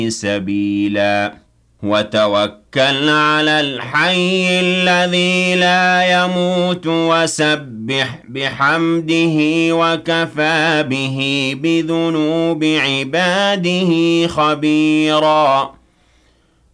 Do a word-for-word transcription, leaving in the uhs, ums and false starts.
سبيلا وتوكل على الحي الذي لا يموت وسبح بحمده وكفى به بذنوب عباده خبيرا